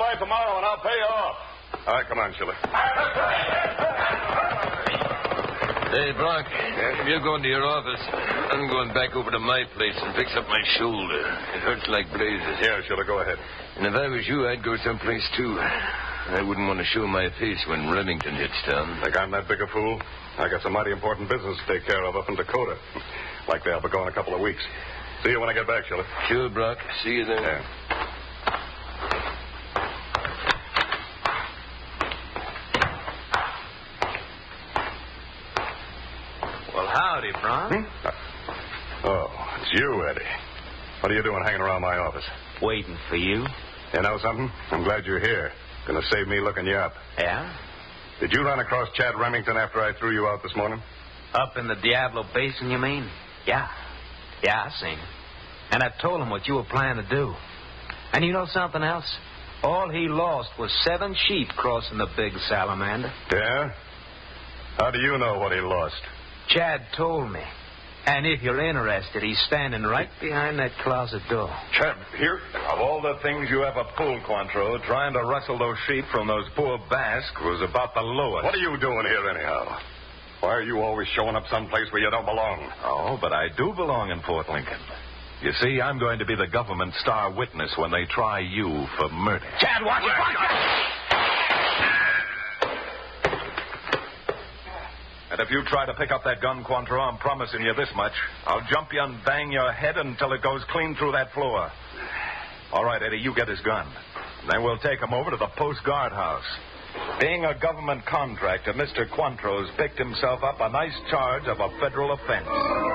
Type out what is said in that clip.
by tomorrow, and I'll pay you off. All right, come on, Schiller. Hey, Brock, if you're going to your office, I'm going back over to my place and fix up my shoulder. It hurts like blazes. Yeah, Schiller, go ahead. And if I was you, I'd go someplace, too. I wouldn't want to show my face when Remington hits town. Think I'm that big a fool? I got some mighty important business to take care of up in Dakota. Likely I'll be gone a couple of weeks. See you when I get back, Schiller. Sure, Brock. See you then. Yeah. Well, howdy, Bron. Oh, it's you, Eddie. What are you doing hanging around my office? Waiting for you. You know something? I'm glad you're here. Gonna save me looking you up. Yeah? Did you run across Chad Remington after I threw you out this morning? Up in the Diablo Basin, you mean? Yeah. Yeah, I seen him. And I told him what you were planning to do. And you know something else? All he lost was 7 sheep crossing the big salamander. Yeah? How do you know what he lost? Chad told me. And if you're interested, he's standing right behind that closet door. Chad, here, of all the things you ever pulled, Cointreau, trying to rustle those sheep from those poor Basques was about the lowest. What are you doing here, anyhow? Why are you always showing up someplace where you don't belong? Oh, but I do belong in Fort Lincoln. You see, I'm going to be the government star witness when they try you for murder. Chad, watch it! And if you try to pick up that gun, Cointreau, I'm promising you this much. I'll jump you and bang your head until it goes clean through that floor. All right, Eddie, you get his gun. Then we'll take him over to the Post Guard House. Being a government contractor, Mr. Cointreau's picked himself up a nice charge of a federal offense.